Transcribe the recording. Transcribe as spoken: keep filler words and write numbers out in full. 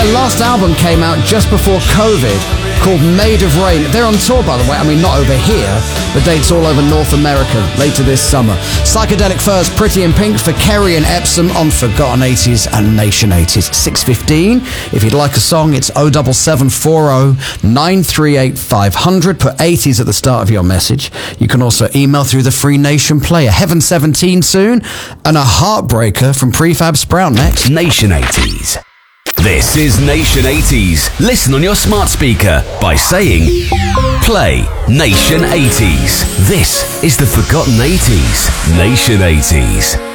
Their last album came out just before COVID, called Made of Rain. They're on tour, by the way. I mean, not over here, but dates all over North America later this summer. Psychedelic Furs, Pretty in Pink for Kerry and Epsom on Forgotten eighties and Nation eighties. six fifteen. If you'd like a song, it's oh seven seven four oh nine three eight five hundred. Put eighties at the start of your message. You can also email through the free Nation player. Heaven seventeen soon, and a heartbreaker from Prefab Sprout next. Nation eighties. This is Nation eighties. Listen on your smart speaker by saying, play Nation eighties. This is the Forgotten eighties. Nation eighties.